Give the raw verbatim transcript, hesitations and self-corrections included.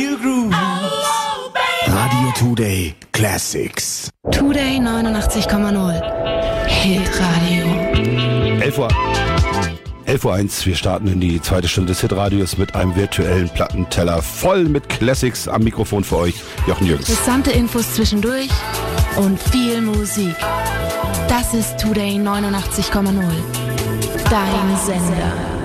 Real Grooves. Radio Today Classics. Today neunundachtzig Komma null. Hitradio. elf Uhr. elf Uhr eins, wir starten in die zweite Stunde des Hitradios mit einem virtuellen Plattenteller voll mit Classics. Am Mikrofon für euch Jochen Jürgens. Interessante Infos zwischendurch und viel Musik. Das ist Today neunundachtzig Komma null. Dein Sender.